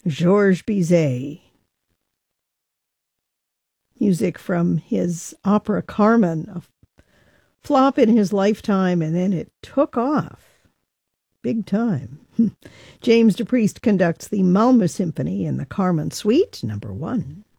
Georges Bizet. Music from his opera Carmen, a flop in his lifetime, and then it took off. Big time. James DePriest conducts the Malmö Symphony in the Carmen Suite, number 1.